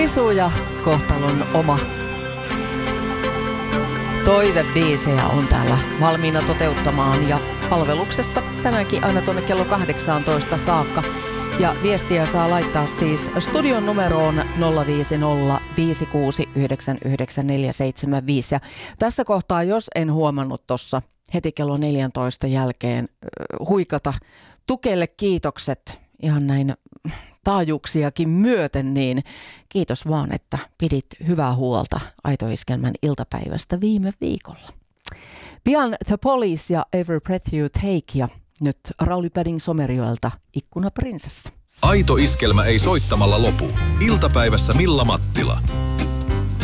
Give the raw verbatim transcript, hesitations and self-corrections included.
Sisu ja kohtalon oma toivebiisejä on täällä valmiina toteuttamaan ja palveluksessa tänäänkin aina tuonne kello kahdeksantoista saakka. Ja viestiä saa laittaa siis studion numeroon nolla viisi nolla viisi kuusi yhdeksän yhdeksän neljä seitsemän viisi. Ja tässä kohtaa, jos en huomannut tuossa heti kello neljäntoista jälkeen huikata Tukelle kiitokset ihan näin taajuuksiakin myöten, niin kiitos vaan, että pidit hyvää huolta Aito Iskelmän iltapäivästä viime viikolla. Pian The Police ja Every Breath You Take ja nyt Rauli Padding Somerjoelta Ikkunaprinsessa. Aito Iskelmä ei soittamalla lopu. Iltapäivässä Milla Mattila.